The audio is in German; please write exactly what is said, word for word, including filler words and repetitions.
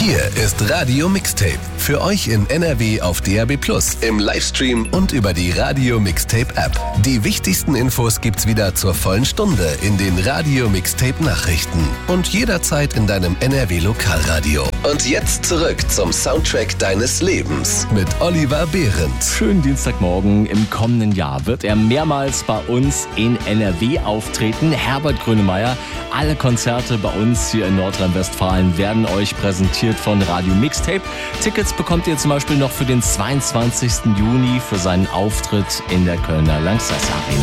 Hier ist Radio Mixtape. Für euch in N R W auf D A B plus, im Livestream und über die Radio Mixtape App. Die wichtigsten Infos gibt's wieder zur vollen Stunde in den Radio Mixtape Nachrichten und jederzeit in deinem N R W Lokalradio. Und jetzt zurück zum Soundtrack deines Lebens mit Oliver Behrens. Schönen Dienstagmorgen. Im kommenden Jahr wird er mehrmals bei uns in N R W auftreten. Herbert Grönemeyer. Alle Konzerte bei uns hier in Nordrhein-Westfalen werden euch präsentiert von Radio Mixtape. Tickets bekommt ihr zum Beispiel noch für den zweiundzwanzigsten Juni für seinen Auftritt in der Kölner Lanxess Arena.